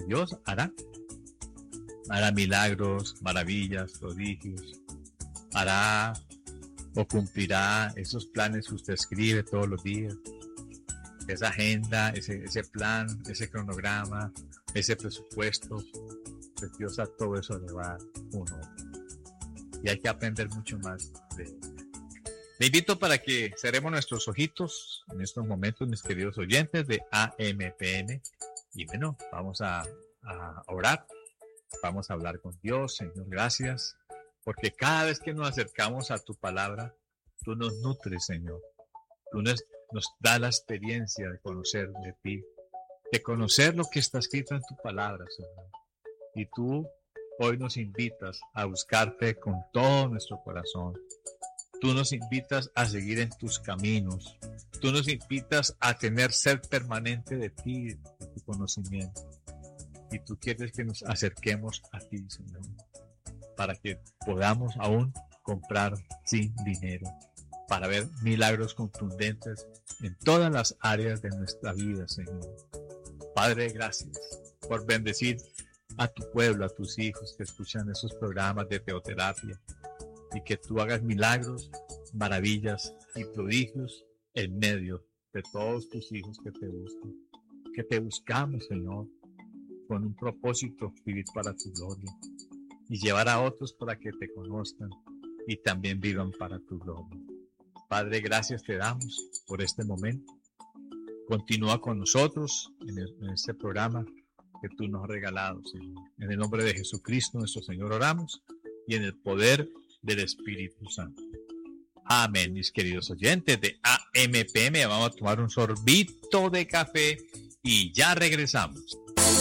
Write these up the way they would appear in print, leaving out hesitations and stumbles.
Dios hará milagros, maravillas, prodigios, hará o cumplirá esos planes que usted escribe todos los días, esa agenda, ese plan, ese cronograma, ese presupuesto. Pues Dios a todo eso le va a dar uno. Y hay que aprender mucho más de él. Le invito para que cerremos nuestros ojitos en estos momentos, mis queridos oyentes de AMPM. Y bueno, vamos a orar. Vamos a hablar con Dios. Señor, gracias. Porque cada vez que nos acercamos a tu palabra, tú nos nutres, Señor. Tú nos das la experiencia de conocer de ti, de conocer lo que está escrito en tu palabra, Señor. Y tú hoy nos invitas a buscarte con todo nuestro corazón. Tú nos invitas a seguir en tus caminos. Tú nos invitas a tener sed permanente de ti, de tu conocimiento. Y tú quieres que nos acerquemos a ti, Señor, para que podamos aún comprar sin dinero, para ver milagros contundentes en todas las áreas de nuestra vida, Señor. Padre, gracias por bendecir a tu pueblo, a tus hijos que escuchan esos programas de teoterapia, y que tú hagas milagros, maravillas y prodigios en medio de todos tus hijos que te buscan. Que te buscamos, Señor, con un propósito, vivir para tu gloria y llevar a otros para que te conozcan y también vivan para tu gloria. Padre, gracias te damos por este momento. Continúa con nosotros en este programa que tú nos has regalado, Señor. En el nombre de Jesucristo, nuestro Señor, oramos, y en el poder del Espíritu Santo. Amén, mis queridos oyentes de AMPM. Vamos a tomar un sorbito de café y ya regresamos.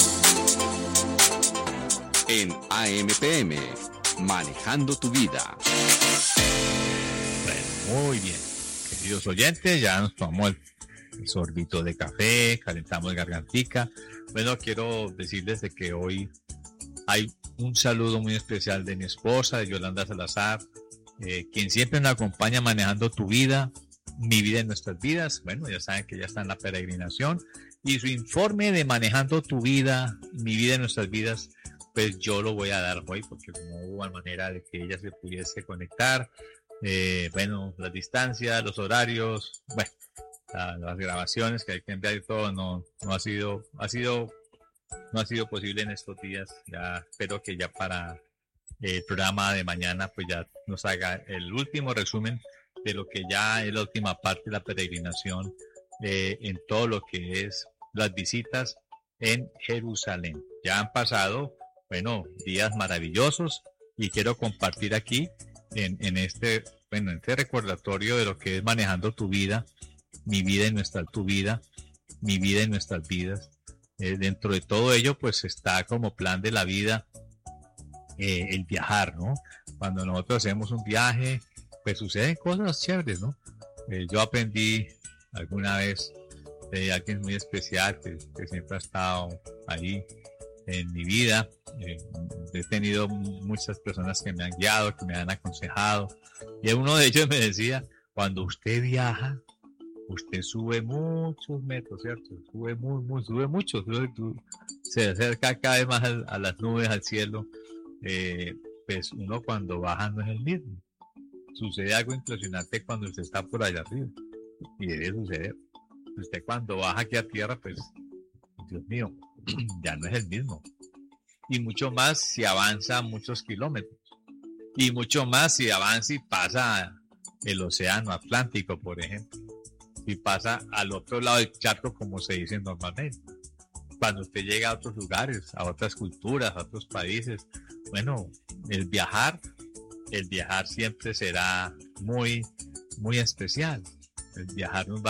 En AMPM, manejando tu vida. Bueno, muy bien, queridos oyentes, ya nos tomamos el sorbito de café, calentamos gargantica. Bueno, quiero decirles de que hoy hay un saludo muy especial de mi esposa, de Yolanda Salazar, quien siempre nos acompaña manejando tu vida, mi vida en nuestras vidas. Bueno, ya saben que ya está en la peregrinación, y su informe de manejando tu vida, mi vida en nuestras vidas, pues yo lo voy a dar hoy, porque no hubo manera de que ella se pudiese conectar. Bueno, las distancias, los horarios, bueno, las grabaciones que hay que enviar y todo, no ha sido posible en estos días. Ya espero que ya para el programa de mañana pues ya nos haga el último resumen de lo que ya es la última parte de la peregrinación, en todo lo que es las visitas en Jerusalén. Ya han pasado, bueno, días maravillosos, y quiero compartir aquí en este recordatorio de lo que es manejando tu vida, mi vida y tu vida, mi vida y nuestras vidas. Dentro de todo ello, pues está como plan de la vida el viajar, ¿no? Cuando nosotros hacemos un viaje, pues suceden cosas chéveres, ¿no? Yo aprendí alguna vez de alguien muy especial que siempre ha estado ahí en mi vida. He tenido muchas personas que me han guiado, que me han aconsejado, y uno de ellos me decía: cuando usted viaja, usted sube muchos metros, ¿cierto? Sube mucho, se acerca cada vez más a las nubes, al cielo. Pues uno cuando baja no es el mismo. Sucede algo impresionante cuando usted está por allá arriba, y debe suceder. Usted cuando baja aquí a tierra, pues, Dios mío, ya no es el mismo. Y mucho más si avanza muchos kilómetros. Y mucho más si avanza y pasa el océano Atlántico, por ejemplo. Y pasa al otro lado del charco, como se dice normalmente. Cuando usted llega a otros lugares, a otras culturas, a otros países, bueno, el viajar siempre será muy, muy especial. El viajar nos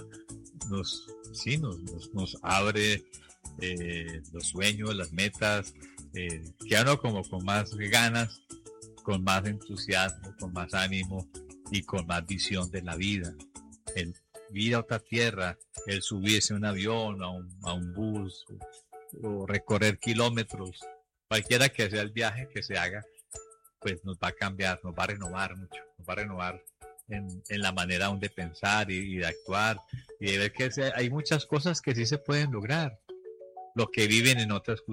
abre los sueños, las metas, queda uno como con más ganas, con más entusiasmo, con más ánimo y con más visión de la vida. El ir a otra tierra, el subirse a un avión, a un bus, o recorrer kilómetros, cualquiera que sea el viaje que se haga, pues nos va a cambiar, nos va a renovar mucho, nos va a renovar en la manera aún de pensar y de actuar, y de ver que hay muchas cosas que sí se pueden lograr, lo que viven en otras